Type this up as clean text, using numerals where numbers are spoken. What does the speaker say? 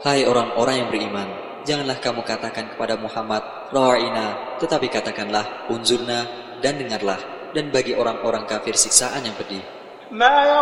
Hai orang-orang yang beriman, janganlah kamu katakan kepada Muhammad, Ra'ina, tetapi katakanlah, Unzurna, dan dengarlah, dan bagi orang-orang kafir siksaan yang pedih.